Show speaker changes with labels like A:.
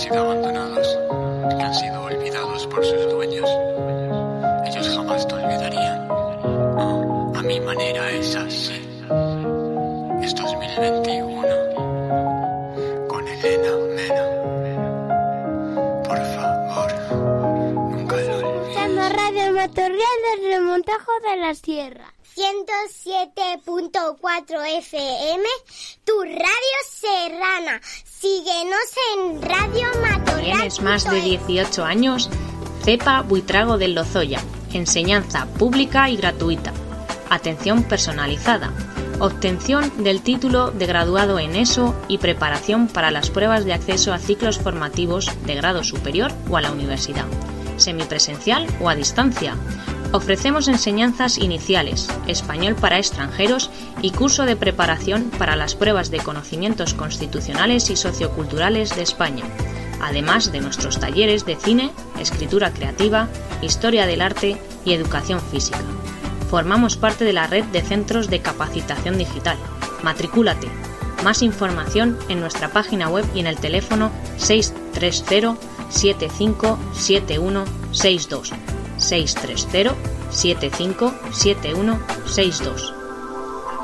A: sido abandonados, que han sido olvidados por sus dueños. Ellos jamás te olvidarían. Oh, a mi manera es así. Es 2021 con Elena Mena. Por favor, nunca lo olvides.
B: Radio Matorral del Remontajo de la Sierra.
C: 107.4 FM, tu radio serrana. Síguenos en Radio Matorral.
D: ¿Tienes más de 18 años? CEPA Buitrago del Lozoya. Enseñanza pública y gratuita. Atención personalizada. Obtención del título de graduado en ESO y preparación para las pruebas de acceso a ciclos formativos de grado superior o a la universidad. Semipresencial o a distancia. Ofrecemos enseñanzas iniciales, español para extranjeros y curso de preparación para las pruebas de conocimientos constitucionales y socioculturales de España, además de nuestros talleres de cine, escritura creativa, historia del arte y educación física. Formamos parte de la red de centros de capacitación digital. Matricúlate. Más información en nuestra página web y en el teléfono 630 757162. 630 757162.